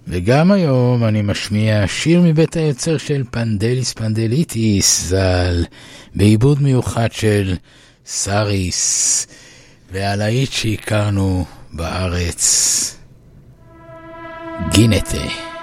וגם היום אני משמיע שיר מבית היוצר של פנדליס פנדליטיס ז"ל, בעיבוד מיוחד של סאריס, והלהיט שהכרנו בארץ, גינטה.